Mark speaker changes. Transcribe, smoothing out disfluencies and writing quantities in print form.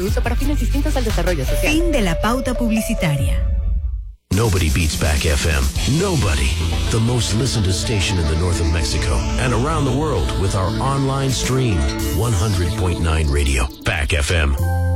Speaker 1: Uso para fines distintos al desarrollo social.
Speaker 2: Fin de la pauta publicitaria.
Speaker 3: Nobody beats Back FM. Nobody. The most listened to station in the north of Mexico and around the world with our online stream. 100.9 Radio. Back FM.